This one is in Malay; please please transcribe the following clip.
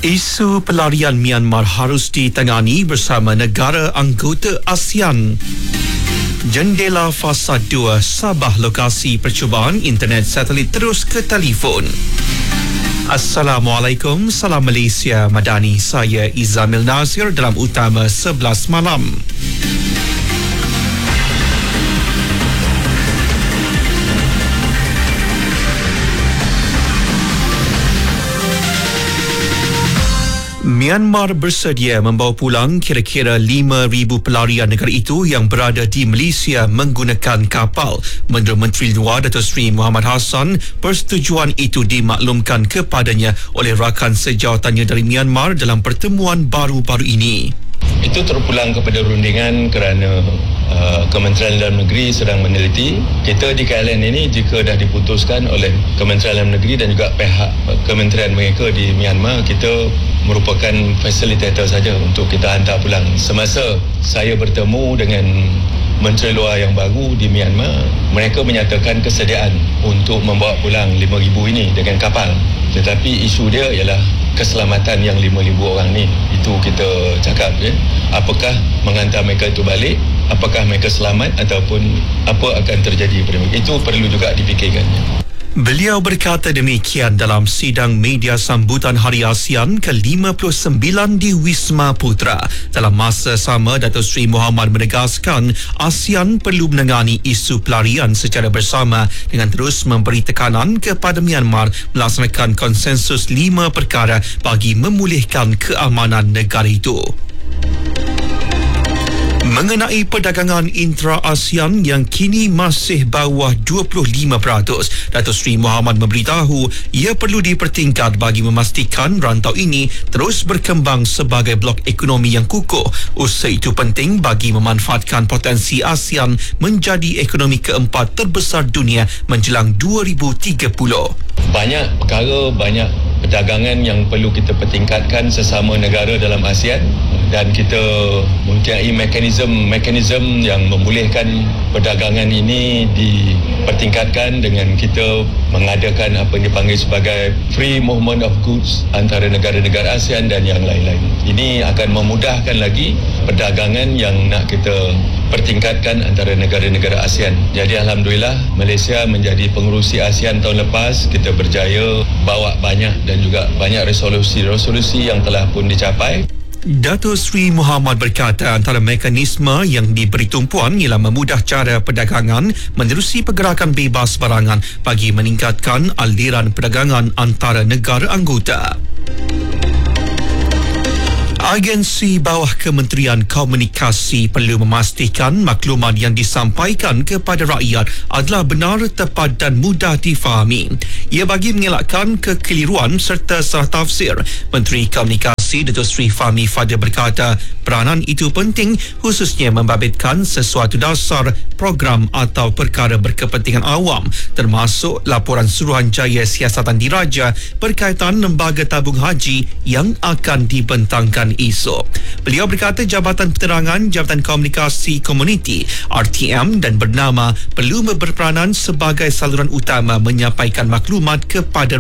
Isu pelarian Myanmar harus ditangani bersama negara anggota ASEAN. Jendela Fasa 2 Sabah lokasi percubaan internet satelit terus ke telefon. Assalamualaikum, salam Malaysia Madani. Saya Izamil Nazir dalam Utama 11 malam. Myanmar bersedia membawa pulang kira-kira 5,000 pelarian negara itu yang berada di Malaysia menggunakan kapal. Menurut Menteri Luar Datuk Seri Muhammad Hassan, persetujuan itu dimaklumkan kepadanya oleh rakan sejawatanya dari Myanmar dalam pertemuan baru-baru ini. Itu terpulang kepada rundingan kerana Kementerian Dalam Negeri sedang meneliti. Kita di KLN ini jika dah diputuskan oleh Kementerian Dalam Negeri dan juga pihak kementerian mereka di Myanmar, kita merupakan fasilitator saja untuk kita hantar pulang. Semasa saya bertemu dengan Menteri Luar yang baru di Myanmar, mereka menyatakan kesediaan untuk membawa pulang 5,000 ini dengan kapal. Tetapi isu dia ialah keselamatan yang 5,000 orang ni. Itu kita cakap, apakah menghantar mereka itu balik, apakah mereka selamat ataupun apa akan terjadi pada mereka. Itu perlu juga dipikirkan. Beliau berkata demikian dalam sidang media sambutan Hari ASEAN ke-59 di Wisma Putra. Dalam masa sama, Datuk Seri Muhammad menegaskan ASEAN perlu menangani isu pelarian secara bersama dengan terus memberi tekanan kepada Myanmar melaksanakan konsensus 5 perkara bagi memulihkan keamanan negara itu. Mengenai perdagangan intra-ASEAN yang kini masih bawah 25%, Datuk Seri Muhammad memberitahu ia perlu dipertingkat bagi memastikan rantau ini terus berkembang sebagai blok ekonomi yang kukuh. Usaha itu penting bagi memanfaatkan potensi ASEAN menjadi ekonomi keempat terbesar dunia menjelang 2030. Banyak perkara, banyak perdagangan yang perlu kita pertingkatkan sesama negara dalam ASEAN, dan kita mempunyai mekanisme yang membolehkan perdagangan ini dipertingkatkan dengan kita mengadakan apa yang dipanggil sebagai free movement of goods antara negara-negara ASEAN dan yang lain-lain. Ini akan memudahkan lagi perdagangan yang nak kita pertingkatkan antara negara-negara ASEAN. Jadi Alhamdulillah, Malaysia menjadi pengerusi ASEAN tahun lepas. Kita berjaya bawa banyak dan juga banyak resolusi yang telah pun dicapai. Datuk Seri Muhammad berkata antara mekanisme yang diberi tumpuan ialah memudah cara perdagangan menerusi pergerakan bebas barangan bagi meningkatkan aliran perdagangan antara negara anggota. Agensi bawah Kementerian Komunikasi perlu memastikan maklumat yang disampaikan kepada rakyat adalah benar, tepat dan mudah difahami. Ia bagi mengelakkan kekeliruan serta salah tafsir. Menteri Komunikasi Datuk Seri Fahmi Fadzil berkata peranan itu penting khususnya membabitkan sesuatu dasar program atau perkara berkepentingan awam, termasuk laporan Suruhanjaya Siasatan Diraja berkaitan lembaga tabung haji yang akan dibentangkan esok. Beliau berkata Jabatan Penerangan, Jabatan Komunikasi Komuniti RTM dan bernama perlu berperanan sebagai saluran utama menyampaikan maklumat kepada